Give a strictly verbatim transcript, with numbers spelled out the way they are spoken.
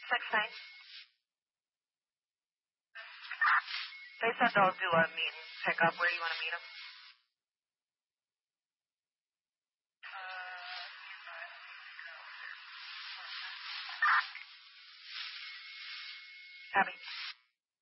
Six nine. They said they'll do a meet and pick up. Where do you want to meet them? Abby.